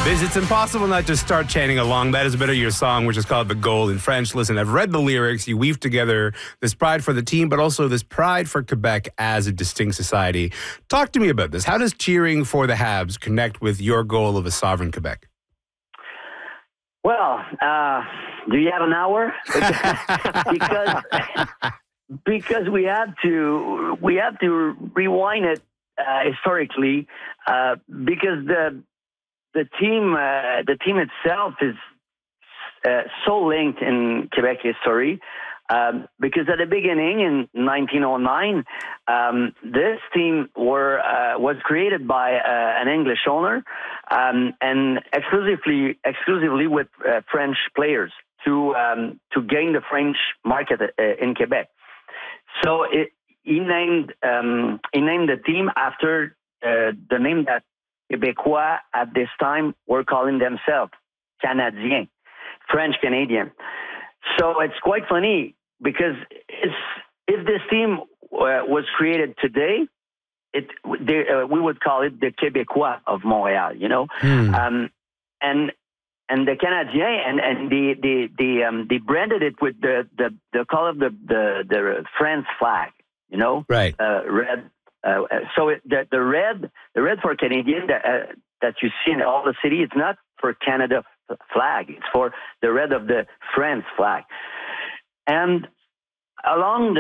Biz, it's impossible not to start chanting along. That is a bit of your song, which is called The Goal in French. Listen, I've read the lyrics. You weave together this pride for the team, but also this pride for Quebec as a distinct society. Talk to me about this. How does cheering for the Habs connect with your goal of a sovereign Quebec? Well, do you have an hour? because we have to rewind it historically, because the team itself is so linked in Quebec history. Because at the beginning in 1909, this team was created by an English owner, and exclusively with French players to gain the French market in Quebec. So he named the team after the name that Québécois at this time were calling themselves, Canadiens, French Canadian. So it's quite funny because if this team was created today, we would call it the Québécois of Montréal, you know, and the Canadiens and they branded it with the color of the France flag, you know, right? Red. So the red for Canadian that you see in all the city, it's not for Canada flag. It's for the red of the France flag. And along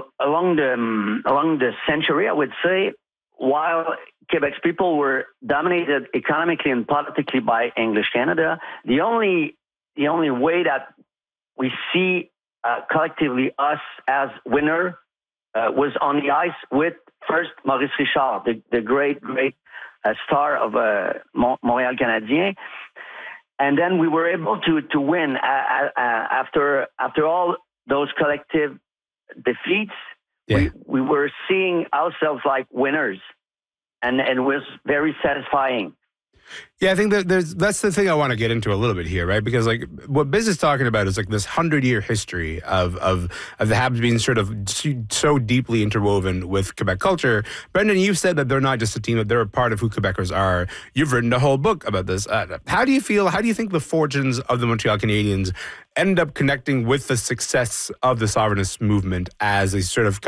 the century, I would say, while Quebec's people were dominated economically and politically by English Canada, the only way that we see collectively us as winner was on the ice with first Maurice Richard, the great star of Montréal Canadien. And then we were able to win after all those collective defeats. Yeah. We were seeing ourselves like winners, and it was very satisfying. Yeah, I think that's the thing I want to get into a little bit here, right? Because like what Biz is talking about is like this 100-year history of the Habs being sort of so deeply interwoven with Quebec culture. Brendan, you've said that they're not just a team, that they're a part of who Quebecers are. You've written a whole book about this. How do you think the fortunes of the Montreal Canadiens end up connecting with the success of the sovereignist movement as a sort of